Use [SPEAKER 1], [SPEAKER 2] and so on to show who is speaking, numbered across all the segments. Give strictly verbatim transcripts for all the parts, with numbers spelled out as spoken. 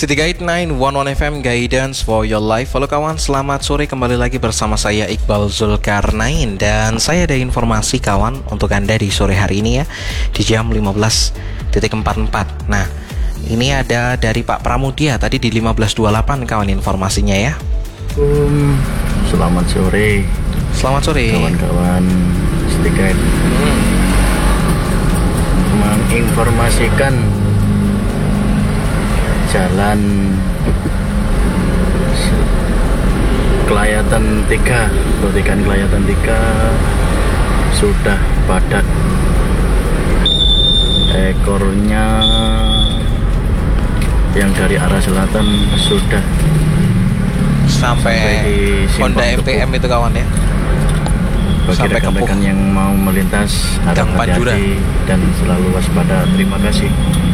[SPEAKER 1] City Guide sembilan satu satu F M, Guidance for your life. Halo kawan, selamat sore, kembali lagi bersama saya Iqbal Zulkarnain. Dan saya ada informasi kawan untuk Anda di sore hari ini ya, di jam lima belas empat puluh empat. Nah, ini ada dari Pak Pramudia tadi di lima belas dua puluh delapan kawan informasinya ya.
[SPEAKER 2] Um, selamat sore.
[SPEAKER 1] Selamat sore
[SPEAKER 2] kawan-kawan City Guide. hmm. Menginformasikan jalan Kelayatan tiga, Pertigaan Kelayatan tiga sudah padat. Ekornya yang dari arah selatan sudah
[SPEAKER 1] sampai, sampai Honda M P M itu kawan ya.
[SPEAKER 2] Bagi
[SPEAKER 1] sampai
[SPEAKER 2] rekan-rekan yang mau melintas harap hati-hati dan selalu waspada. Terima kasih.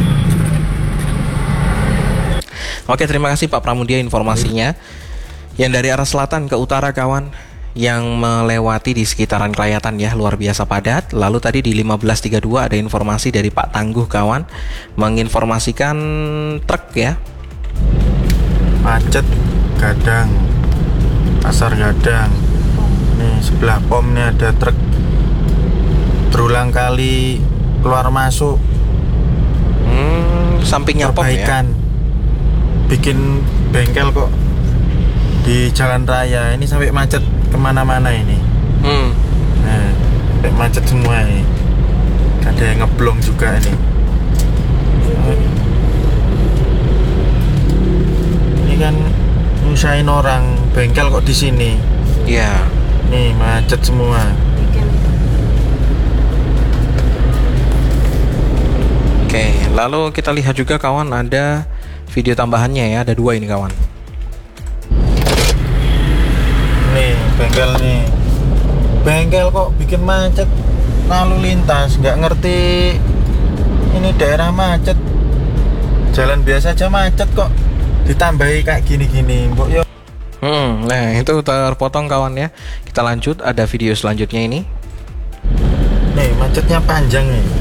[SPEAKER 1] Oke, terima kasih Pak Pramudia informasinya. Yang dari arah selatan ke utara kawan, yang melewati di sekitaran Kelayatan ya, luar biasa padat. Lalu tadi di lima belas tiga puluh dua ada informasi dari Pak Tangguh kawan, menginformasikan truk ya.
[SPEAKER 3] Macet Gadang, Pasar Gadang. Nih sebelah pom nih ada truk berulang kali keluar masuk.
[SPEAKER 1] Hmm, sampingnya pom ya.
[SPEAKER 3] Bikin bengkel kok di jalan raya ini sampai macet kemana-mana ini.
[SPEAKER 1] Hmm.
[SPEAKER 3] Nah, sampai macet semua ini. Ada yang ngeblong juga ini. Ini kan nyusahin orang, bengkel kok di sini.
[SPEAKER 1] Iya.
[SPEAKER 3] Nih macet semua.
[SPEAKER 1] Oke, lalu kita lihat juga kawan ada video tambahannya ya, ada dua ini kawan.
[SPEAKER 3] Nih bengkel nih, bengkel kok bikin macet lalu lintas, nggak ngerti ini daerah macet, jalan biasa aja macet kok ditambahi kayak gini-gini, mbok yo.
[SPEAKER 1] Hmm, nah itu terpotong kawan ya. Kita lanjut, ada video selanjutnya ini.
[SPEAKER 3] Nih macetnya panjang nih,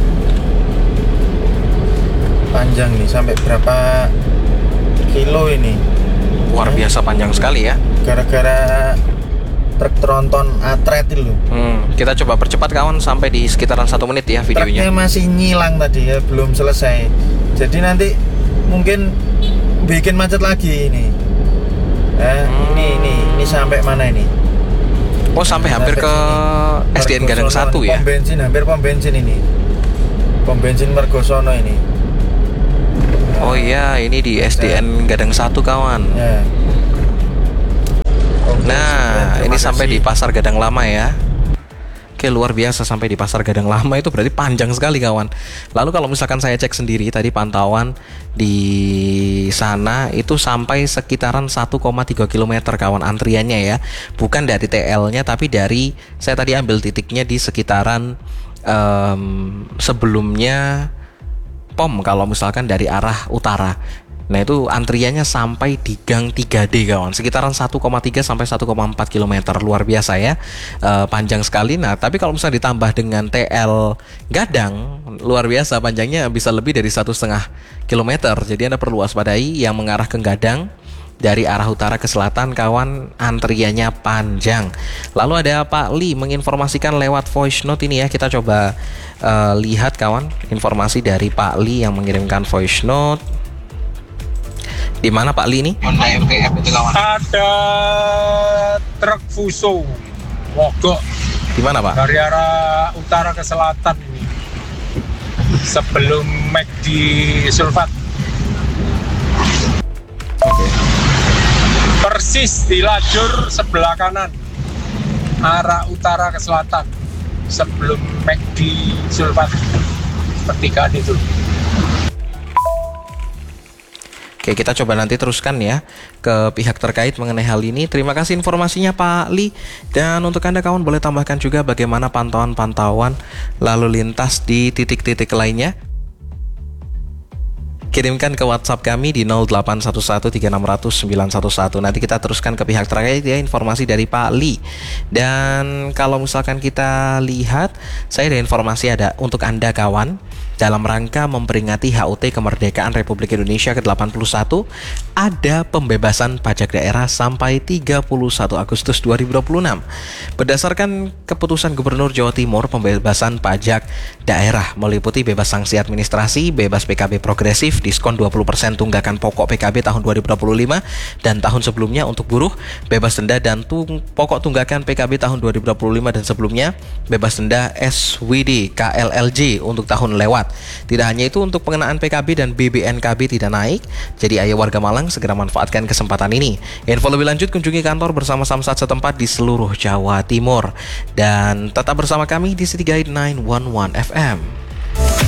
[SPEAKER 3] panjang nih sampai berapa kilo ini?
[SPEAKER 1] Luar biasa panjang sekali ya.
[SPEAKER 3] Gara-gara truk tronton atret itu.
[SPEAKER 1] Hmm, kita coba percepat kawan sampai di sekitaran satu menit ya videonya.
[SPEAKER 3] Truknya masih nyilang tadi ya, belum selesai. Jadi nanti mungkin bikin macet lagi ini. Eh, hmm. ini ini ini sampai mana ini?
[SPEAKER 1] Oh, sampai
[SPEAKER 3] nah,
[SPEAKER 1] hampir
[SPEAKER 3] sampai
[SPEAKER 1] ke S D N Gadang satu ya.
[SPEAKER 3] Pom bensin, hampir pom bensin ini. Pom bensin Mergosono ini.
[SPEAKER 1] Oh iya, ini di S D N Gadang satu kawan.
[SPEAKER 3] Ya. Oke,
[SPEAKER 1] nah, ini
[SPEAKER 3] kasih.
[SPEAKER 1] Sampai di Pasar Gadang Lama ya. Oke, luar biasa sampai di Pasar Gadang Lama, itu berarti panjang sekali kawan. Lalu kalau misalkan saya cek sendiri tadi pantauan di sana itu sampai sekitaran satu koma tiga kilometer kawan antriannya ya. Bukan dari T L-nya tapi dari, saya tadi ambil titiknya di sekitaran um, sebelumnya pom kalau misalkan dari arah utara. Nah itu antriannya sampai di gang tiga D kawan, sekitaran satu koma tiga sampai satu koma empat kilometer, luar biasa ya, e, panjang sekali. Nah tapi kalau misalnya ditambah dengan T L Gadang, luar biasa panjangnya bisa lebih dari satu setengah kilometer. Jadi Anda perlu waspadai yang mengarah ke Gadang dari arah utara ke selatan kawan, antriannya panjang. Lalu ada Pak Li menginformasikan lewat voice note ini ya, kita coba uh, lihat kawan informasi dari Pak Li yang mengirimkan voice note. Di mana Pak Li ini?
[SPEAKER 4] Honda M P M itu kawan. Ada truk Fuso mogok.
[SPEAKER 1] Di mana Pak?
[SPEAKER 4] Dari arah utara ke selatan ini. Sebelum McD Sulfat.
[SPEAKER 1] Oke. Okay.
[SPEAKER 4] Persis di lajur sebelah kanan, arah utara ke selatan, sebelum McD Sulfat. Pertigaan itu.
[SPEAKER 1] Oke, kita coba nanti teruskan ya ke pihak terkait mengenai hal ini. Terima kasih informasinya Pak Li. Dan untuk Anda kawan boleh tambahkan juga bagaimana pantauan-pantauan lalu lintas di titik-titik lainnya. kirimkan ke WhatsApp kami di nol delapan satu satu tiga enam nol nol sembilan satu satu. Nanti kita teruskan ke pihak terkait ya informasi dari Pak Li. Dan kalau misalkan kita lihat, saya ada informasi ada untuk Anda kawan. Dalam rangka memperingati H U T Kemerdekaan Republik Indonesia ke delapan puluh satu, ada pembebasan pajak daerah sampai tiga puluh satu Agustus dua ribu dua puluh enam. Berdasarkan keputusan Gubernur Jawa Timur, pembebasan pajak daerah meliputi bebas sanksi administrasi, bebas P K B progresif, diskon dua puluh persen tunggakan pokok P K B tahun dua ribu dua puluh lima dan tahun sebelumnya untuk buruh, bebas denda dan tung pokok tunggakan P K B tahun dua ribu dua puluh lima dan sebelumnya, bebas denda S W D K L L J untuk tahun lewat. Tidak hanya itu, untuk pengenaan P K B dan B B N K B tidak naik. Jadi ayo warga Malang segera manfaatkan kesempatan ini. Info lebih lanjut kunjungi kantor bersama Samsat setempat di seluruh Jawa Timur. Dan tetap bersama kami di City Guide sembilan satu satu F M.